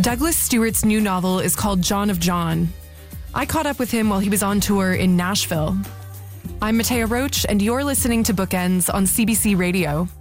Douglas Stewart's new novel is called John of John. I caught up with him while he was on tour in Nashville. I'm Matea Roach, and you're listening to Bookends on CBC Radio.